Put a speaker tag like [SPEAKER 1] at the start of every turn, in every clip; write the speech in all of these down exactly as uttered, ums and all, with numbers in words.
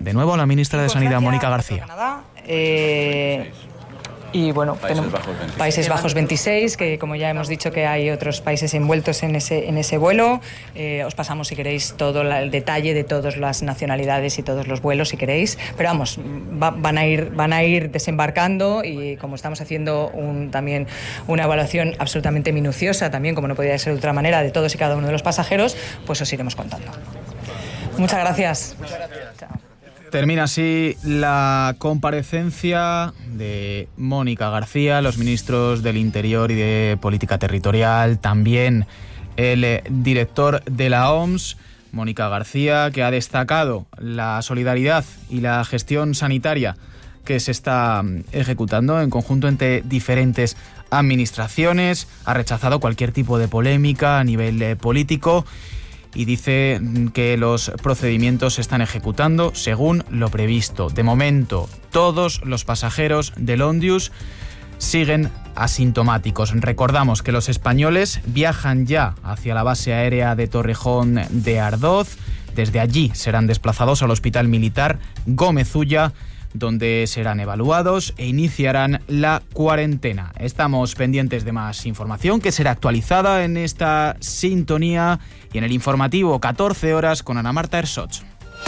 [SPEAKER 1] de nuevo a la ministra de Sanidad, Mónica García.
[SPEAKER 2] Canadá, eh, y bueno,
[SPEAKER 3] Países
[SPEAKER 2] tenemos
[SPEAKER 3] Bajos veintiséis.
[SPEAKER 2] Países Bajos veintiséis, que como ya hemos dicho que hay otros países envueltos en ese, en ese vuelo. Eh, os pasamos, si queréis, todo la, el detalle de todas las nacionalidades y todos los vuelos, si queréis. Pero vamos, va, van, a ir, van a ir desembarcando, y como estamos haciendo un, también una evaluación absolutamente minuciosa, también como no podía ser de otra manera, de todos y cada uno de los pasajeros, pues os iremos contando. Muchas gracias. Muchas gracias. Chao.
[SPEAKER 1] Termina así la comparecencia de Mónica García, los ministros del Interior y de Política Territorial, también el director de la O M S, Mónica García, que ha destacado la solidaridad y la gestión sanitaria que se está ejecutando en conjunto entre diferentes administraciones, ha rechazado cualquier tipo de polémica a nivel eh, político, y dice que los procedimientos se están ejecutando según lo previsto. De momento, todos los pasajeros del Ondius siguen asintomáticos. Recordamos que los españoles viajan ya hacia la base aérea de Torrejón de Ardoz. Desde allí serán desplazados al Hospital Militar Gómez Ulla, donde serán evaluados e iniciarán la cuarentena. Estamos pendientes de más información que será actualizada en esta sintonía y en el informativo catorce horas con Ana Marta Ersoch.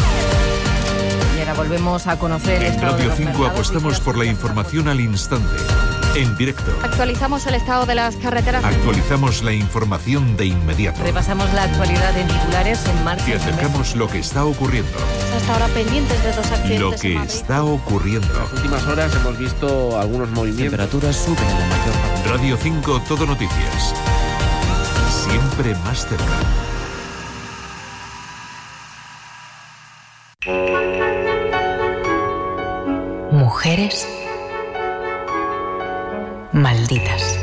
[SPEAKER 4] Y ahora volvemos a conocer el
[SPEAKER 5] En
[SPEAKER 4] estado de
[SPEAKER 5] Radio
[SPEAKER 4] los
[SPEAKER 5] cinco
[SPEAKER 4] mercados.
[SPEAKER 5] apostamos por la información al instante, en directo.
[SPEAKER 6] Actualizamos el estado de las carreteras.
[SPEAKER 5] Actualizamos la información de inmediato.
[SPEAKER 4] Repasamos la actualidad en titulares en marcha.
[SPEAKER 5] Te acercamos lo que está ocurriendo.
[SPEAKER 6] Hasta ahora pendientes de dos accidentes.
[SPEAKER 5] Lo que
[SPEAKER 6] en Madrid.
[SPEAKER 5] está ocurriendo.
[SPEAKER 7] En las últimas horas hemos visto algunos movimientos.
[SPEAKER 8] Temperaturas suben en la mayor parte.
[SPEAKER 5] Radio cinco Todo Noticias. Siempre más cerca.
[SPEAKER 9] Mujeres malditas.